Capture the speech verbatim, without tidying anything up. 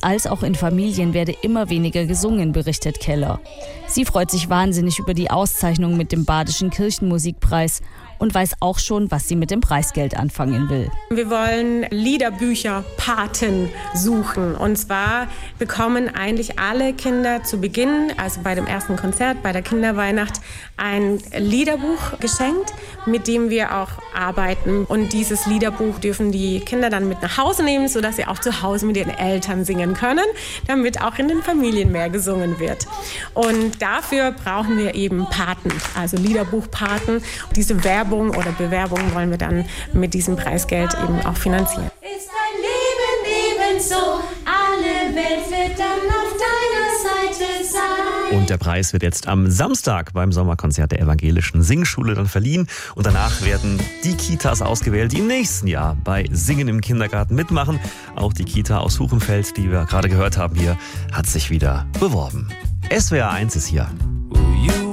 als auch in Familien werde immer weniger gesungen, berichtet Keller. Sie freut sich wahnsinnig über die Auszeichnung mit dem Badischen Kirchenmusikpreis und weiß auch schon, was sie mit dem Preisgeld anfangen will. Wir wollen Liederbücherpaten suchen. Und zwar bekommen eigentlich alle Kinder zu Beginn, also bei dem ersten Konzert, bei der Kinderweihnacht, ein Liederbuch geschenkt, mit dem wir auch arbeiten. Und dieses Liederbuch dürfen die Kinder dann mit nach Hause nehmen, sodass sie auch zu Hause mit ihren Eltern singen können, damit auch in den Familien mehr gesungen wird. Und dafür brauchen wir eben Paten, also Liederbuchpaten. Diese Werbung oder Bewerbung wollen wir dann mit diesem Preisgeld eben auch finanzieren. Ist dein Leben ebenso, alle Welt wird dann auf deiner Seite sein. Und der Preis wird jetzt am Samstag beim Sommerkonzert der Evangelischen Singschule dann verliehen. Und danach werden die Kitas ausgewählt, die im nächsten Jahr bei Singen im Kindergarten mitmachen. Auch die Kita aus Huchenfeld, die wir gerade gehört haben hier, hat sich wieder beworben. S W R eins ist hier.